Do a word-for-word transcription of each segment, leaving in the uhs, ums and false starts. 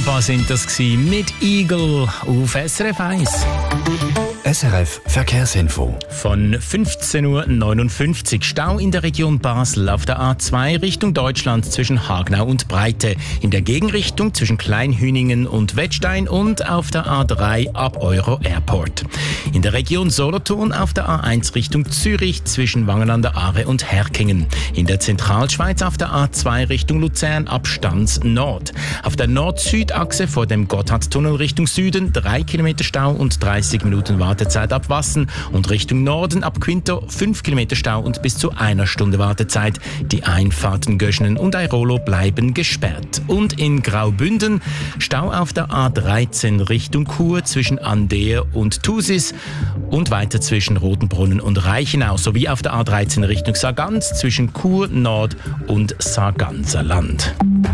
ABBA sind das gewesen, mit Eagle auf S R F eins. S R F Verkehrsinfo. Von fünfzehn Uhr neunundfünfzig. Stau in der Region Basel auf der A zwei Richtung Deutschland zwischen Hagenau und Breite. In der Gegenrichtung zwischen Kleinhüningen und Wettstein und auf der A drei ab Euro Airport. In der Region Solothurn auf der A eins Richtung Zürich zwischen Wangen an der Aare und Herkingen. In der Zentralschweiz auf der A zwei Richtung Luzern ab Stanz Nord. Auf der Nord-Süd-Achse vor dem Gotthardtunnel Richtung Süden drei Kilometer Stau und dreißig Minuten Wartezeit. Wartezeit ab Wassen und Richtung Norden ab Quinto fünf Kilometer Stau und bis zu einer Stunde Wartezeit. Die Einfahrten Göschenen und Airolo bleiben gesperrt. Und in Graubünden Stau auf der A dreizehn Richtung Chur zwischen Andeer und Thusis und weiter zwischen Rotenbrunnen und Reichenau sowie auf der A dreizehn Richtung Sargans zwischen Chur Nord und Sarganserland.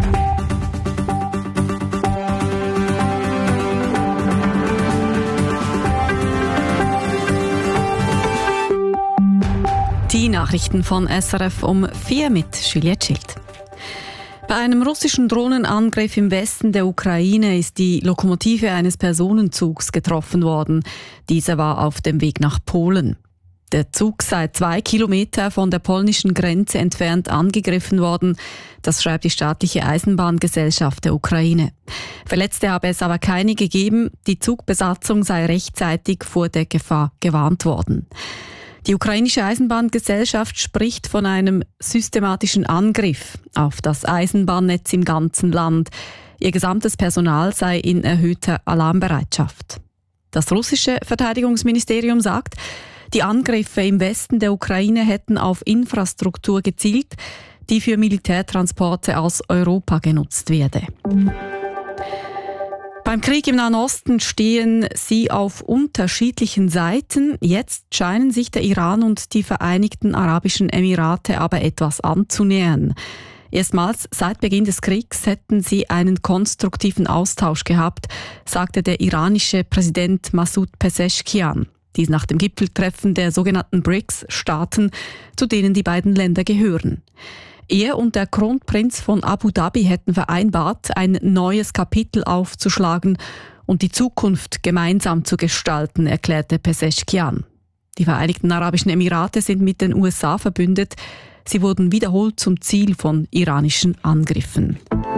Die Nachrichten von S R F um vier mit Juliette Schild. Bei einem russischen Drohnenangriff im Westen der Ukraine ist die Lokomotive eines Personenzugs getroffen worden. Dieser war auf dem Weg nach Polen. Der Zug sei zwei Kilometer von der polnischen Grenze entfernt angegriffen worden. Das schreibt die staatliche Eisenbahngesellschaft der Ukraine. Verletzte habe es aber keine gegeben. Die Zugbesatzung sei rechtzeitig vor der Gefahr gewarnt worden. Die ukrainische Eisenbahngesellschaft spricht von einem systematischen Angriff auf das Eisenbahnnetz im ganzen Land. Ihr gesamtes Personal sei in erhöhter Alarmbereitschaft. Das russische Verteidigungsministerium sagt, die Angriffe im Westen der Ukraine hätten auf Infrastruktur gezielt, die für Militärtransporte aus Europa genutzt werde. Beim Krieg im Nahen Osten stehen sie auf unterschiedlichen Seiten. Jetzt scheinen sich der Iran und die Vereinigten Arabischen Emirate aber etwas anzunähern. Erstmals seit Beginn des Kriegs hätten sie einen konstruktiven Austausch gehabt, sagte der iranische Präsident Masoud Pezeshkian. Dies nach dem Gipfeltreffen der sogenannten BRICS-Staaten, zu denen die beiden Länder gehören. Er und der Kronprinz von Abu Dhabi hätten vereinbart, ein neues Kapitel aufzuschlagen und die Zukunft gemeinsam zu gestalten, erklärte Pezeshkian. Die Vereinigten Arabischen Emirate sind mit den U S A verbündet. Sie wurden wiederholt zum Ziel von iranischen Angriffen.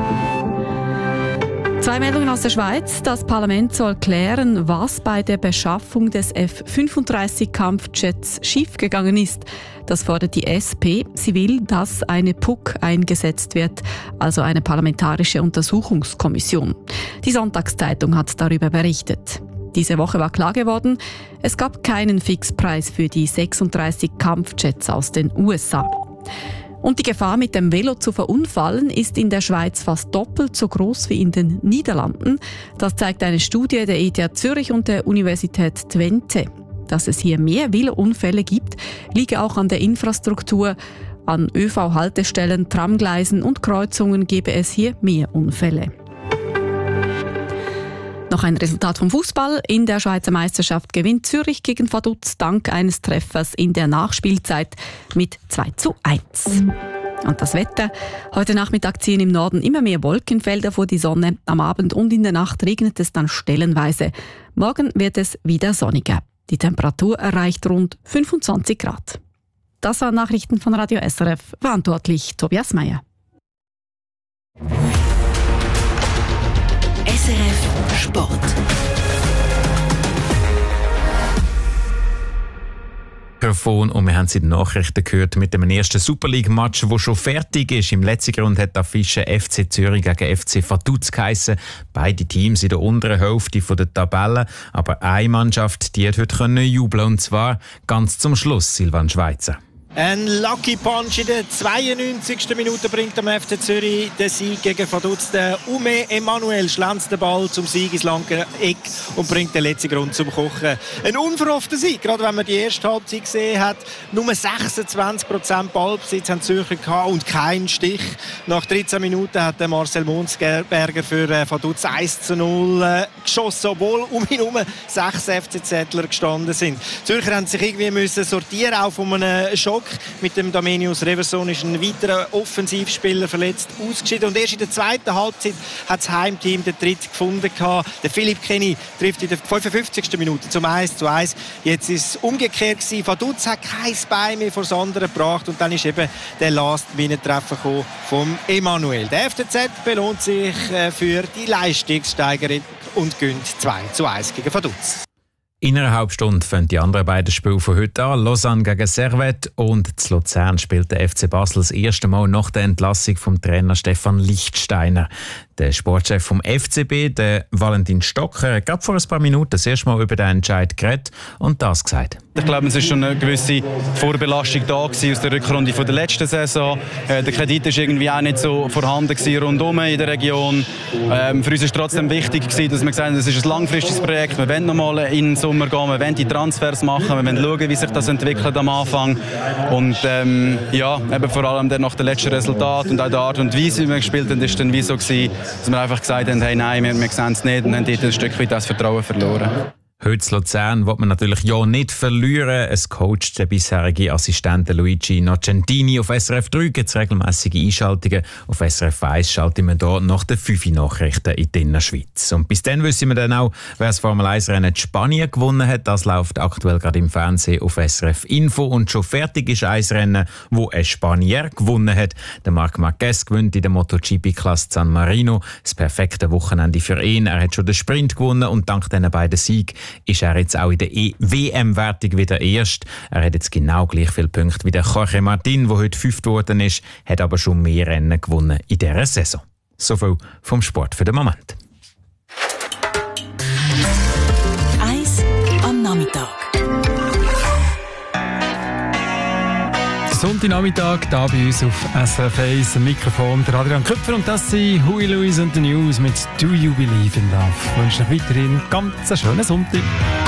Zwei Meldungen aus der Schweiz. Das Parlament soll klären, was bei der Beschaffung des F fünfunddreißig Kampfjets schiefgegangen ist. Das fordert die S P. Sie will, dass eine P U C eingesetzt wird, also eine parlamentarische Untersuchungskommission. Die Sonntagszeitung hat darüber berichtet. Diese Woche war klar geworden, es gab keinen Fixpreis für die sechsunddreißig Kampfjets aus den U S A. Und die Gefahr, mit dem Velo zu verunfallen, ist in der Schweiz fast doppelt so groß wie in den Niederlanden. Das zeigt eine Studie der E T H Zürich und der Universität Twente. Dass es hier mehr Velounfälle gibt, liege auch an der Infrastruktur. An Ö V-Haltestellen, Tramgleisen und Kreuzungen gebe es hier mehr Unfälle. Noch ein Resultat vom Fußball. In der Schweizer Meisterschaft gewinnt Zürich gegen Vaduz dank eines Treffers in der Nachspielzeit mit zwei zu eins. Und das Wetter. Heute Nachmittag ziehen im Norden immer mehr Wolkenfelder vor die Sonne. Am Abend und in der Nacht regnet es dann stellenweise. Morgen wird es wieder sonniger. Die Temperatur erreicht rund fünfundzwanzig Grad. Das waren Nachrichten von Radio S R F. Verantwortlich Tobias Meyer. S R F Sport. Und wir haben es in den Nachrichten gehört mit dem ersten Super League-Match, der schon fertig ist. Im letzten Grund hat der Fische F C Zürich gegen F C Vaduz geheissen. Beide Teams in der unteren Hälfte der Tabelle. Aber eine Mannschaft, die hat heute jubeln, und zwar ganz zum Schluss, Silvan Schweizer. Ein Lucky Punch in der zweiundneunzigsten Minute bringt am F C Zürich den Sieg gegen Vaduz. Der Ume Emanuel schlänzt den Ball zum Sieg ins lange Eck und bringt den letzten Grund zum Kochen. Ein unverhoffter Sieg, gerade wenn man die erste Halbzeit gesehen hat. Nur sechsundzwanzig Prozent Ballbesitz haben die Zürcher gehabt und kein Stich. Nach dreizehn Minuten hat der Marcel Monsberger für Vaduz eins zu null geschossen, obwohl um ihn herum sechs F C Zettler gestanden sind. Die Zürcher haben sich irgendwie müssen sortieren, auch von einem Schock Schock. Mit dem Domenius Reverson ist ein weiterer Offensivspieler verletzt ausgeschieden. Und erst in der zweiten Halbzeit hat das Heimteam den Tritt gefunden. Der Philipp Kenny trifft in der fünfundfünfzigsten Minute zum eins zu eins. Jetzt ist es umgekehrt gewesen. Vaduz hat kein Bein mehr vor das andere gebracht. Und dann ist eben der Last-Minute-Treffer vom Emanuel. Der F C Z belohnt sich für die Leistungssteigerung und gönnt zwei zu eins gegen Vaduz. In einer halben Stunde fangen die anderen beiden Spiele von heute an. Lausanne gegen Servette und zu Luzern spielt der F C Basel das erste Mal nach der Entlassung vom Trainer Stefan Lichtsteiner. Der Sportchef vom F C B, der Valentin Stocker, hat gerade vor ein paar Minuten das erste Mal über den Entscheid geredet und das gesagt. Ich glaube, es war schon eine gewisse Vorbelastung da aus der Rückrunde von der letzten Saison. Der Kredit war irgendwie auch nicht so vorhanden rundum in der Region. Ähm, für uns war es trotzdem wichtig, dass wir gesagt haben, es ist ein langfristiges Projekt. Wir wollen noch mal in den Sommer gehen, wir wollen die Transfers machen, wir wollen schauen, wie sich das entwickelt am Anfang. Und ähm, ja, eben vor allem dann nach dem letzten Resultat und auch der Art und Weise, wie wir gespielt haben, ist dann wie so gewesen, dass wir einfach gesagt haben, hey, nein, wir, wir sehen es nicht und haben dort ein Stück weit das Vertrauen verloren. Heute in Luzern will man natürlich ja nicht verlieren. Es coacht der bisherige Assistent Luigi Nocentini auf S R F drei. Gibt es regelmässige Einschaltungen. Auf S R F eins schalten wir hier nach den fünf Nachrichten in der Schweiz. Und bis dann wissen wir dann auch, wer das Formel eins Rennen in Spanien gewonnen hat. Das läuft aktuell gerade im Fernsehen auf S R F Info. Und schon fertig ist ein Rennen, wo ein Spanier gewonnen hat. Der Marc Marquez gewinnt in der MotoGP-Klasse San Marino. Das perfekte Wochenende für ihn. Er hat schon den Sprint gewonnen und dank diesen beiden Siegen ist er jetzt auch in der W M-Wertung wieder erst. Er hat jetzt genau gleich viele Punkte wie der Jorge Martin, der heute fünft geworden ist, hat aber schon mehr Rennen gewonnen in dieser Saison. So viel vom Sport für den Moment. Eis am Nachmittag. Sonntagnachmittag, hier bei uns auf S R F eins, am Mikrofon der Adrian Köpfer und das sind Huey Lewis und the News mit Do You Believe in Love. Ich wünsche euch weiterhin ganz einen schönen Sonntag.